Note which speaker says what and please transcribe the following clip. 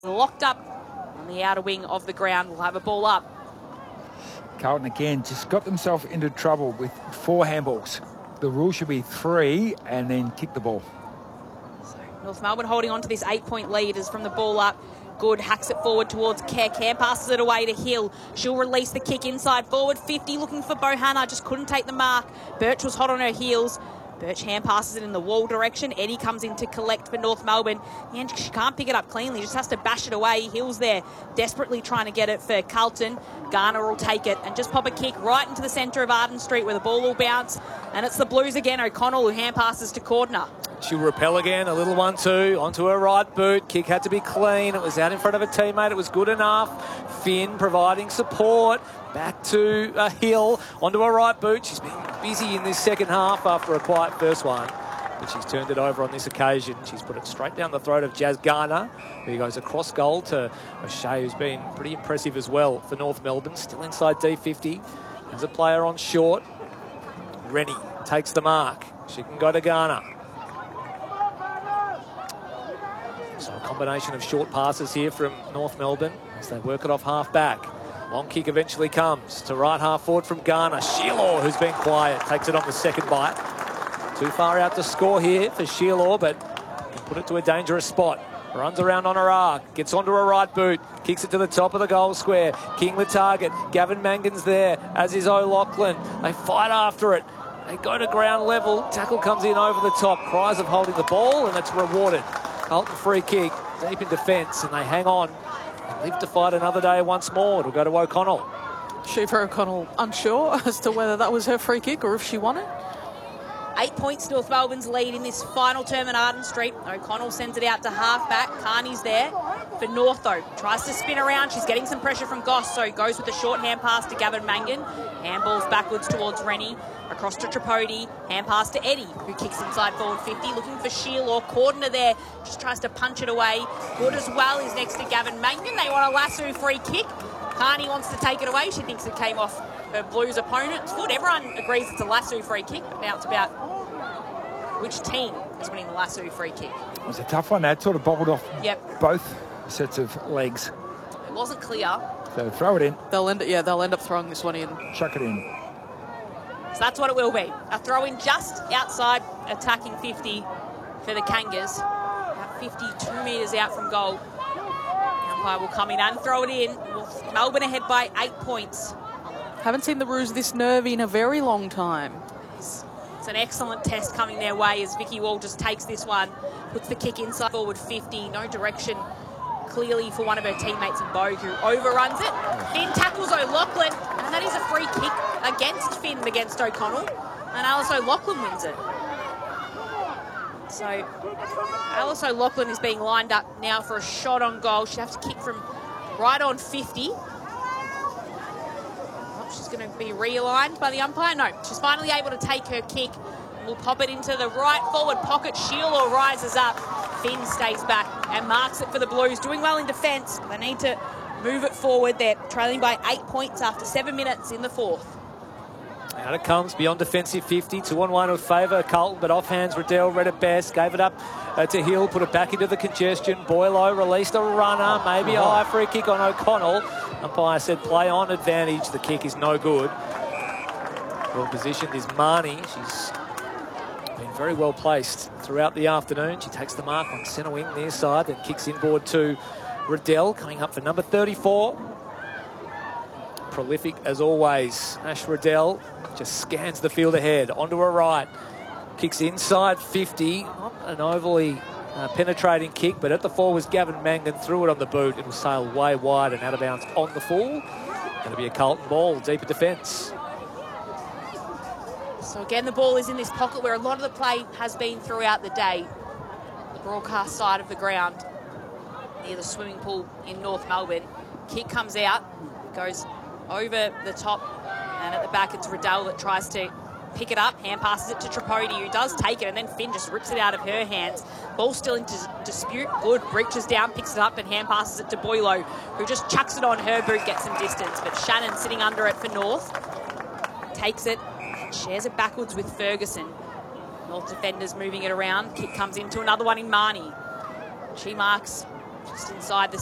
Speaker 1: Locked up on the outer wing of the ground. We'll have a ball up.
Speaker 2: Carlton again just got themselves into trouble with 4 handballs. The rule should be 3 and then kick the ball.
Speaker 1: So North Melbourne holding on to this 8-point lead as from the ball up. Good, hacks it forward towards Kerr. Kerr passes it away to Hill. She'll release the kick inside forward. 50 looking for Bohanna, just couldn't take the mark. Birch was hot on her heels. Birch hand passes it in the wall direction. Eddie comes in to collect for North Melbourne. And she can't pick it up cleanly, just has to bash it away. Hill's there, desperately trying to get it for Carlton. Garner will take it and just pop a kick right into the centre of Arden Street where the ball will bounce. And it's the Blues again. O'Connell who hand passes to Cordner.
Speaker 3: She'll repel again, a little 1-2, onto her right boot. Kick had to be clean. It was out in front of a teammate. It was good enough. Finn providing support. Back to Hill, onto her right boot. She's been busy in this second half after a quiet first one. But she's turned it over on this occasion. She's put it straight down the throat of Jazz Garner, who goes across goal to O'Shea, who's been pretty impressive as well for North Melbourne. Still inside D50. There's a player on short. Rennie takes the mark. She can go to Garner. So a combination of short passes here from North Melbourne as they work it off half back. Long kick eventually comes to right half forward from Garner. Shearlaw, who's been quiet, takes it on the second bite. Too far out to score here for Shearlaw, but can put it to a dangerous spot. Runs around on her arc, gets onto her right boot, kicks it to the top of the goal square. King the target. Gavin Mangan's there, as is O'Loughlin. They fight after it. They go to ground level. Tackle comes in over the top. Cries of holding the ball, and it's rewarded. Carlton free kick, deep in defence, and they hang on and live to fight another day once more. It'll go to O'Connell.
Speaker 4: Shiva O'Connell unsure as to whether that was her free kick or if she won it.
Speaker 1: 8 points North Melbourne's lead in this final term at Arden Street. O'Connell sends it out to half-back. Carney's there for North, though. Tries to spin around. She's getting some pressure from Goss, so goes with a short hand pass to Gavin Mangan. Handballs backwards towards Rennie. Across to Tripodi. Hand pass to Eddie, who kicks inside forward 50. Looking for Shearlaw. Cordner there. Just tries to punch it away. Good as well is next to Gavin Mangan. They want a lasso free kick. Carney wants to take it away. She thinks it came off her Blues opponent's foot. Everyone agrees it's a lasso free kick, but now it's about which team is winning the lasso free kick.
Speaker 2: It was a tough one. That sort of bobbled off both sets of legs.
Speaker 1: It wasn't clear.
Speaker 2: So throw it in.
Speaker 4: They'll end up throwing this one in.
Speaker 2: Chuck it in.
Speaker 1: So that's what it will be. A throw in just outside attacking 50 for the Kangas. About 52 metres out from goal. The umpire will come in and throw it in. Melbourne ahead by 8 points.
Speaker 4: Haven't seen the Roos this nervy in a very long time.
Speaker 1: It's an excellent test coming their way as Vicky Wall just takes this one, puts the kick inside forward 50, no direction clearly for one of her teammates in Bogue, who overruns it. Finn tackles O'Loughlin, and that is a free kick against Finn against O'Connell, and Alice O'Loughlin wins it. So Alice O'Loughlin is being lined up now for a shot on goal. She'd have to kick from right on 50. She's going to be realigned by the umpire. No, she's finally able to take her kick. We'll pop it into the right forward pocket. Shearlaw rises up. Finn stays back and marks it for the Blues. Doing well in defence. They need to move it forward. They're trailing by 8 points after 7 minutes in the fourth.
Speaker 3: Out it comes beyond defensive 50. 2-on-1 would favour Carlton, but off hands. Riddell read it best. Gave it up to Hill. Put it back into the congestion. Boylo released a runner. Maybe a high free kick on O'Connell. Umpire said play on advantage. The kick is no good. Well positioned is Marnie. She's been very well placed throughout the afternoon. She takes the mark on centre wing near side, then kicks inboard to Riddell, coming up for number 34. Prolific as always. Ash Riddell just scans the field ahead. Onto her right. Kicks inside 50. Not an overly penetrating kick, but at the fall was Gavin Mangan. Threw it on the boot. It will sail way wide and out of bounds on the full. Going to be a Carlton ball, deeper defence.
Speaker 1: So again, the ball is in this pocket where a lot of the play has been throughout the day. The broadcast side of the ground near the swimming pool in North Melbourne. Kick comes out, goes over the top, and at the back it's Riddell that tries to pick it up. Hand passes it to Tripodi, who does take it, and then Finn just rips it out of her hands. Ball still in dispute. Good, reaches down, picks it up, and hand passes it to Boylo, who just chucks it on her boot, gets some distance. But Shannon sitting under it for North. Takes it, shares it backwards with Ferguson. North defenders moving it around. Kick comes into another one in Marnie. She marks just inside the